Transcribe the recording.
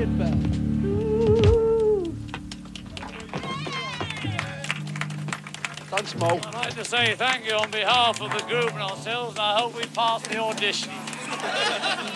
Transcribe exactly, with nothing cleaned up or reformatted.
bell. Thanks, Mo. I'd like to say thank you on behalf of the group and ourselves, and I hope we pass the audition.